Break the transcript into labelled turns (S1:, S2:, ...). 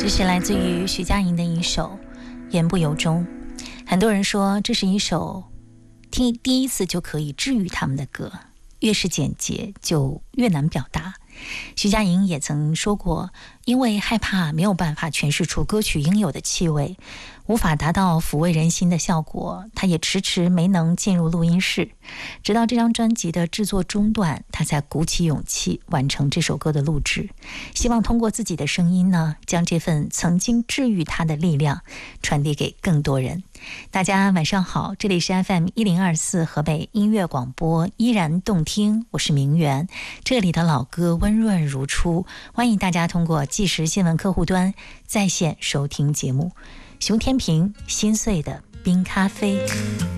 S1: 这是来自于徐佳莹的一首《言不由衷》。很多人说这是一首听第一次就可以治愈他们的歌，越是简洁就越难表达。徐佳莹也曾说过，因为害怕没有办法诠释出歌曲应有的气味，无法达到抚慰人心的效果，她也迟迟没能进入录音室。直到这张专辑的制作中段，她才鼓起勇气完成这首歌的录制，希望通过自己的声音呢，将这份曾经治愈她的力量传递给更多人。大家晚上好，这里是 FM1024 河北音乐广播，依然动听，我是明媛，这里的老歌温润如初，欢迎大家通过即时新闻客户端在线收听节目。熊天平心碎的冰咖啡。